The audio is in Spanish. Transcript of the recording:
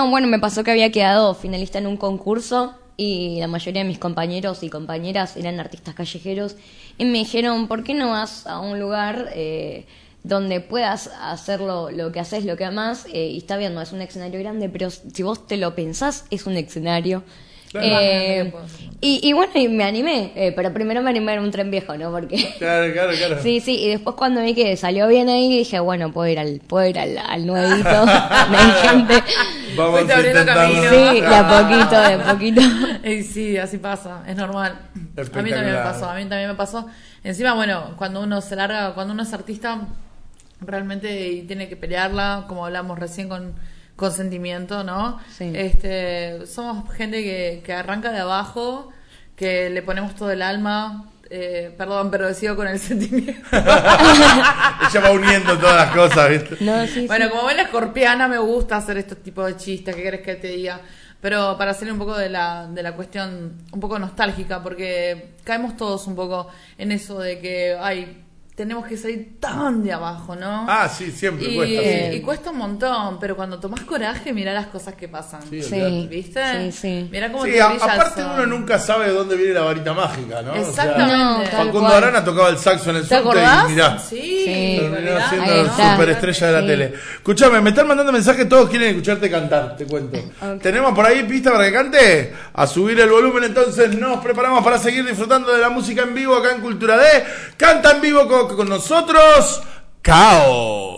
No, bueno, me pasó que había quedado finalista en un concurso y la mayoría de mis compañeros y compañeras eran artistas callejeros y me dijeron, ¿por qué no vas a un lugar donde puedas hacer lo que haces, lo que amás? Y está bien, no es un escenario grande, pero si vos te lo pensás, es un escenario. Claro. Y bueno, y me animé, pero primero me animé en un tren viejo, ¿no? Porque Claro. sí, y después cuando vi que salió bien ahí, dije, bueno, puedo ir al nuevito. Me di gente. Vamos Fuiste a abriendo intentarlo. camino. Sí, de a poquito. Y sí, así pasa, es normal. A mí Espectacular. también me pasó. Encima, bueno, cuando uno se larga, cuando uno es artista, realmente tiene que pelearla, como hablamos recién con sentimiento, ¿no? Sí. Somos gente que arranca de abajo, que le ponemos todo el alma. Perdón, pero sigo con el sentimiento. Ella va uniendo todas las cosas, ¿viste? No, sí, Bueno, sí. como buena escorpiana me gusta hacer estos tipos de chistes, ¿qué querés que te diga? Pero para salir un poco de la cuestión un poco nostálgica, porque caemos todos un poco en eso de que, tenemos que salir tan de abajo, ¿no? Ah, sí, siempre cuesta. Sí. Y cuesta un montón, pero cuando tomás coraje, mirá las cosas que pasan. Sí, Sí, ¿Viste? sí. Mirá cómo Sí, te brilla el aparte sol. uno nunca sabe de dónde viene la varita mágica, ¿no? Exactamente. No, tal Facundo cual. Arana tocaba el saxo en el ¿Te subte acordás? y mirá. Sí, Sí. Terminó olvidate. siendo Ahí está. superestrella de la Sí. tele. Escuchame, me están mandando mensajes, todos quieren escucharte cantar, te cuento. Ok. ¿Tenemos por ahí pista para que cante? A subir el volumen, entonces nos preparamos para seguir disfrutando de la música en vivo acá en Cultura D. Canta en vivo con nosotros, Cao.